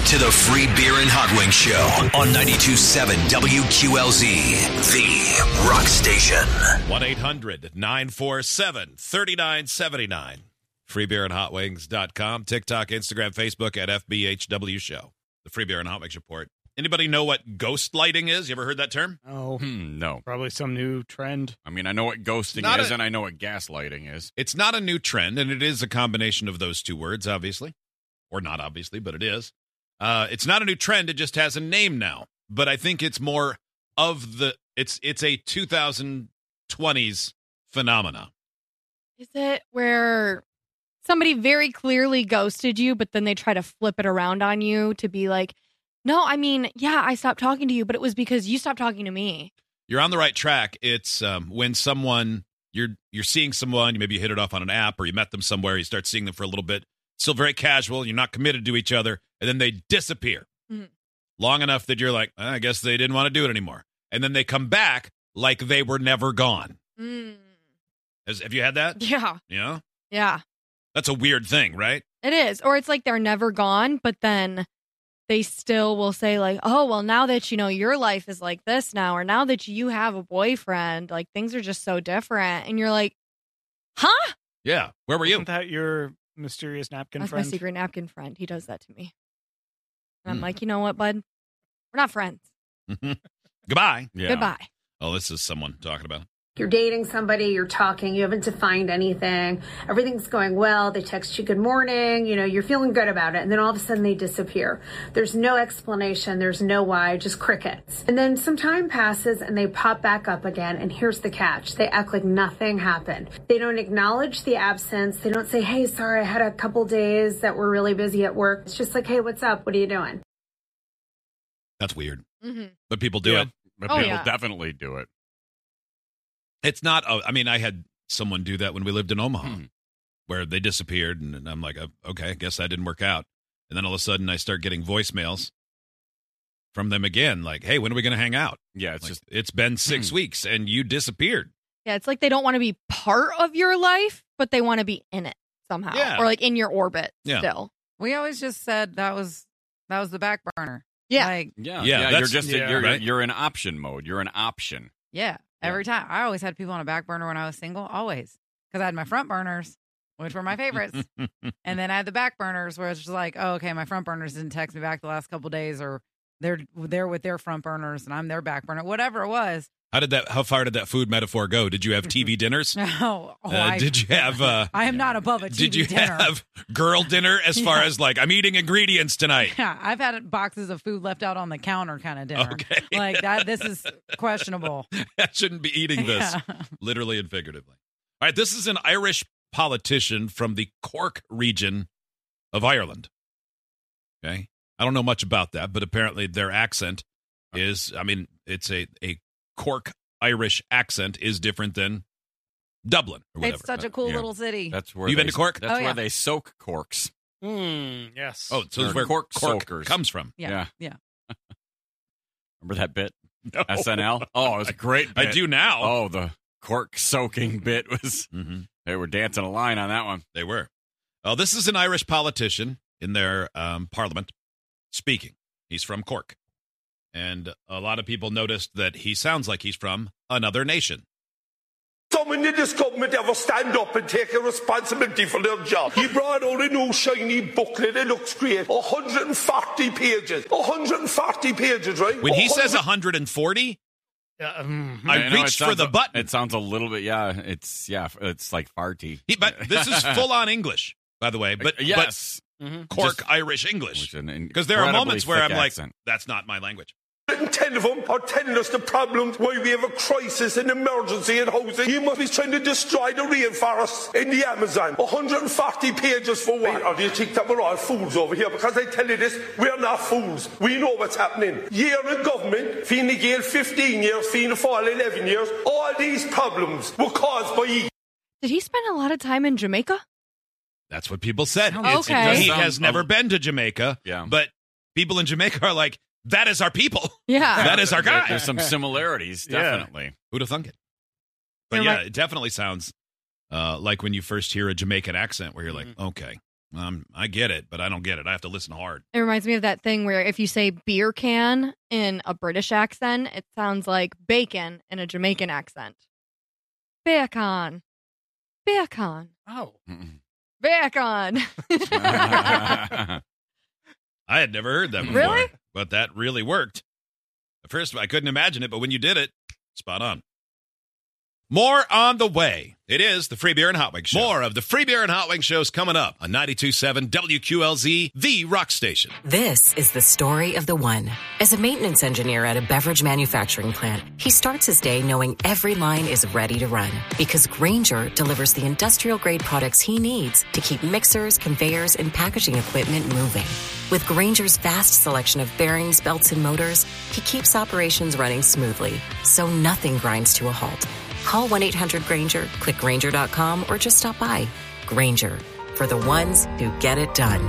to the Free Beer and Hot Wings Show on 92.7 WQLZ, the rock station. 1-800-947-3979. FreeBeerandHotWings.com. TikTok, Instagram, Facebook at FBHW Show. The Free Beer and Hot Wings Report. Anybody know what ghost lighting is? You ever heard that term? Oh, No. probably some new trend. I mean, I know what ghosting is, and I know what gaslighting is. It's not a new trend, and it is a combination of those two words, obviously. Or not obviously, but it is. It's not a new trend. It just has a name now. But I think it's more of the... It's a 2020s phenomena. Is it where somebody very clearly ghosted you, but then they try to flip it around on you to be like, no, I mean, yeah, I stopped talking to you, but it was because you stopped talking to me. You're on the right track. It's when someone... You're seeing someone, maybe you hit it off on an app, or you met them somewhere, you start seeing them for a little bit, still very casual, you're not committed to each other, and then they disappear. Mm-hmm. Long enough that you're like, I guess they didn't want to do it anymore. And then they come back like they were never gone. Mm. Have you had that? Yeah. Yeah? Yeah. That's a weird thing, right? It is. Or it's like they're never gone, but then they still will say like, oh, well, now that, your life is like this now, or now that you have a boyfriend, like things are just so different. And you're like, huh? Yeah. Where were you? Isn't that your mysterious napkin That's friend? my secret napkin friend. He does that to me. And I'm like, you know what, bud? We're not friends. Goodbye. Yeah. Goodbye. Oh, this is someone talking about it. You're dating somebody, you're talking, you haven't defined anything, everything's going well, they text you good morning, you're feeling good about it, and then all of a sudden they disappear. There's no explanation, there's no why, just crickets. And then some time passes and they pop back up again, and here's the catch. They act like nothing happened. They don't acknowledge the absence, they don't say, hey, sorry, I had a couple days that were really busy at work. It's just like, hey, what's up? What are you doing? That's weird. Mm-hmm. But people do Yeah. it. But Oh, people yeah. definitely do it. It's not, I had someone do that when we lived in Omaha, where they disappeared, and I'm like, okay, I guess that didn't work out. And then all of a sudden I start getting voicemails from them again, like, hey, when are we going to hang out? Yeah, it's Like, just it's been 6 weeks, and you disappeared. Yeah, it's like they don't want to be part of your life, but they want to be in it somehow. Yeah. Or like in your orbit Yeah. still. We always just said that was the back burner. Yeah. Like, yeah. Yeah, You're that's- just yeah, you're right. in option mode. You're an option. yeah. Every time. I always had people on a back burner when I was single. Always. Because I had my front burners, which were my favorites. And then I had the back burners where it's just like, oh, okay, my front burners didn't text me back the last couple of days, or they're with their front burners and I'm their back burner. Whatever it was. How far did that food metaphor go? Did you have TV dinners? Did you have I am not above a TV did you dinner. have girl dinner as far as like, I'm eating ingredients tonight? Yeah, I've had boxes of food left out on the counter kind of dinner. Okay. Like that. This is questionable. I shouldn't be eating this, Yeah. literally and figuratively. All right, this is an Irish politician from the Cork region of Ireland. Okay. I don't know much about that, but apparently their accent is, it's a Cork Irish accent is different than Dublin or whatever. It's such a cool Yeah. little city. That's where You been to Cork? That's Oh, where yeah. they soak corks. Yes. Oh, so this is They're where cork Cork soakers. comes from. Yeah. Remember that bit? No. SNL? Oh, it was a great bit. I do now. Oh, the cork soaking bit was, Mm-hmm. they were dancing a line on that one. They were. Well, this is an Irish politician in their parliament speaking. He's from Cork. And a lot of people noticed that he sounds like he's from another nation. Someone in this government ever stand up and take a responsibility for their job. He brought out a new shiny booklet. It looks great. 140 pages. 140 pages, right? When he says 140, I know, reached for the button. It sounds a little bit, it's like farty. But this is full-on English, by the way. But yes. but Cork Just- Irish English. Which is an Because there are incredibly moments where I'm thick like, accent. that's not my language. 110 of them are telling us the problems why we have a crisis and emergency in housing. You must be trying to destroy the rainforest in the Amazon. 140 pages for what? Or do you think that we're all fools over here? Because I tell you this, we're not fools. We know what's happening. Year in government, Fine Gael 15 years, Fianna Fáil 11 years. All these problems were caused by you. Did he spend a lot of time in Jamaica? That's what people said. Okay. He Sounds- has never been to Jamaica, Yeah. but people in Jamaica are like, that is our people. Yeah. That is our guy. There's some similarities, Yeah. definitely. Who'd have thunk it? But You're yeah, like- it definitely sounds like when you first hear a Jamaican accent where you're like, okay, I get it, but I don't get it. I have to listen hard. It reminds me of that thing where if you say beer can in a British accent, it sounds like bacon in a Jamaican accent. Bacon. Bacon. Oh. Bacon. I had never heard that before. Really? But that really worked. At first, I couldn't imagine it, but when you did it, spot on. More on the way. It is the Free Beer and Hot Wings Show. More of the Free Beer and Hot Wings shows coming up on 92.7 WQLZ, the rock station. This is the story of the one. As a maintenance engineer at a beverage manufacturing plant, he starts his day knowing every line is ready to run because Grainger delivers the industrial-grade products he needs to keep mixers, conveyors, and packaging equipment moving. With Grainger's vast selection of bearings, belts, and motors, he keeps operations running smoothly, so nothing grinds to a halt. Call 1-800-GRAINGER, click Grainger.com, or just stop by. Grainger, for the ones who get it done.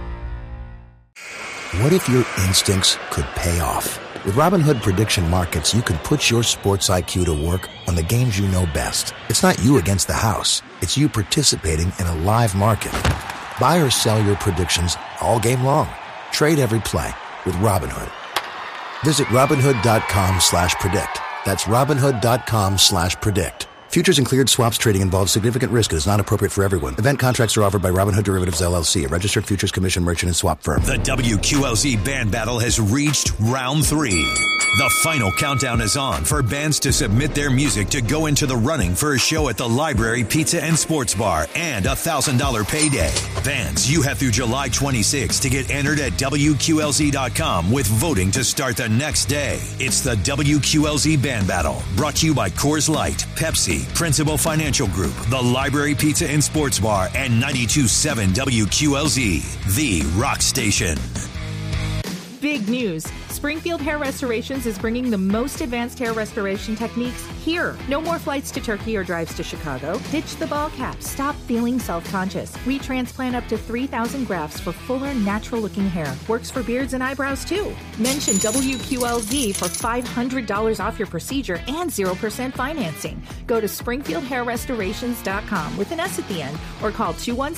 What if your instincts could pay off? With Robinhood Prediction Markets, you could put your sports IQ to work on the games you know best. It's not you against the house. It's you participating in a live market. Buy or sell your predictions all game long. Trade every play with Robinhood. Visit Robinhood.com/predict. That's Robinhood.com/predict. Futures and cleared swaps trading involves significant risk and is not appropriate for everyone. Event contracts are offered by Robinhood Derivatives LLC, a registered futures commission merchant and swap firm. The WQLZ Band Battle has reached round 3. The final countdown is on for bands to submit their music to go into the running for a show at the Library Pizza and Sports Bar and a $1,000 payday. Bands, you have through July 26 to get entered at WQLZ.com with voting to start the next day. It's the WQLZ Band Battle, brought to you by Coors Light, Pepsi, Principal Financial Group, the Library Pizza and Sports Bar, and 92.7 WQLZ, the rock station. Big news. Springfield Hair Restorations is bringing the most advanced hair restoration techniques here. No more flights to Turkey or drives to Chicago. Ditch the ball cap. Stop feeling self-conscious. We transplant up to 3,000 grafts for fuller, natural-looking hair. Works for beards and eyebrows, too. Mention WQLZ for $500 off your procedure and 0% financing. Go to SpringfieldHairRestorations.com with an S at the end or call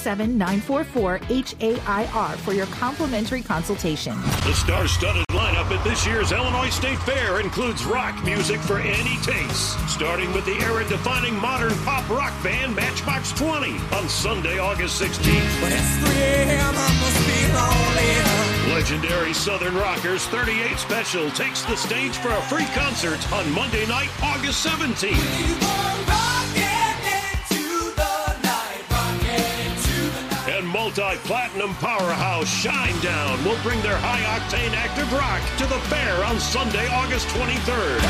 217-944-HAIR for your complimentary consultation. The star-studded lineup at this year's Illinois State Fair includes rock music for any taste, starting with the era-defining modern pop rock band Matchbox 20 on Sunday, August 16th. But it's 3 a.m., I must be lonely. Legendary Southern Rockers 38 Special takes the stage for a free concert on Monday night, August 17th. And multi-platinum powerhouse Shinedown will bring their high-octane active rock to the fair on Sunday, August 23rd.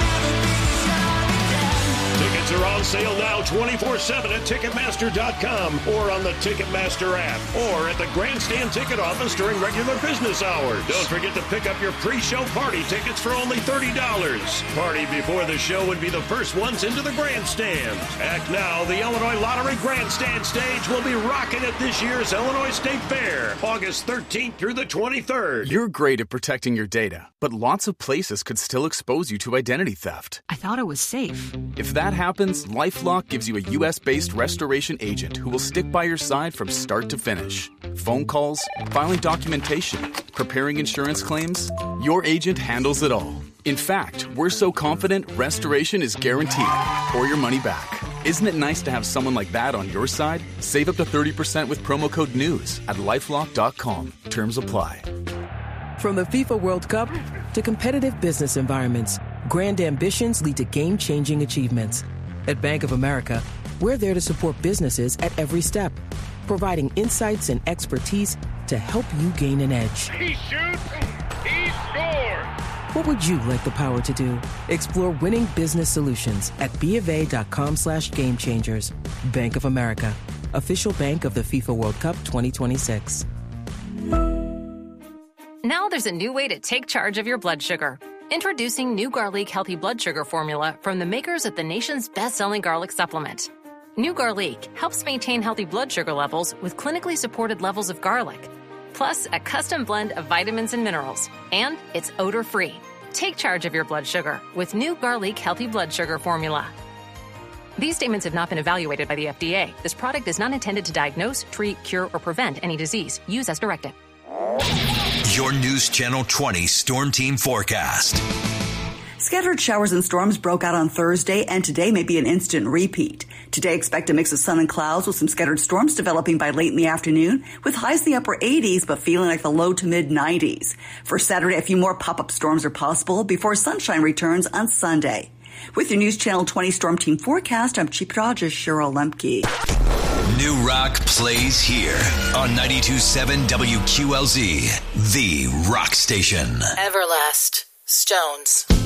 Tickets are on sale now 24/7 at Ticketmaster.com or on the Ticketmaster app or at the Grandstand ticket office during regular business hours. Don't forget to pick up your pre-show party tickets for only $30. Party before the show would be the first ones into the Grandstand. Act now, the Illinois Lottery Grandstand stage will be rocking at this year's Illinois State Fair, August 13th through the 23rd. You're great at protecting your data, but lots of places could still expose you to identity theft. I thought it was safe. If that happens, LifeLock gives you a U.S.-based restoration agent who will stick by your side from start to finish. Phone calls, filing documentation, preparing insurance claims, your agent handles it all. In fact, we're so confident restoration is guaranteed or your money back. Isn't it nice to have someone like that on your side? Save up to 30% with promo code NEWS at LifeLock.com. Terms apply. From the FIFA World Cup to competitive business environments, grand ambitions lead to game-changing achievements. At Bank of America, we're there to support businesses at every step, providing insights and expertise to help you gain an edge. He shoots, he scores! What would you like the power to do? Explore winning business solutions at BofA.com/gamechangers. Bank of America, official bank of the FIFA World Cup 2026. Now there's a new way to take charge of your blood sugar. Introducing new Garlic Healthy Blood Sugar Formula from the makers of the nation's best-selling garlic supplement. New Garlic helps maintain healthy blood sugar levels with clinically supported levels of garlic, plus a custom blend of vitamins and minerals, and it's odor-free. Take charge of your blood sugar with new Garlic Healthy Blood Sugar Formula. These statements have not been evaluated by the FDA. This product is not intended to diagnose, treat, cure, or prevent any disease. Use as directed. Your News Channel 20 Storm Team Forecast. Scattered showers and storms broke out on Thursday, and today may be an instant repeat. Today, expect a mix of sun and clouds with some scattered storms developing by late in the afternoon, with highs in the upper 80s, but feeling like the low to mid 90s. For Saturday, a few more pop-up storms are possible before sunshine returns on Sunday. With your News Channel 20 Storm Team Forecast, I'm Chief Meteorologist Cheryl Lemke. New rock plays here on 92.7 WQLZ, the rock station. Everlast, Stones.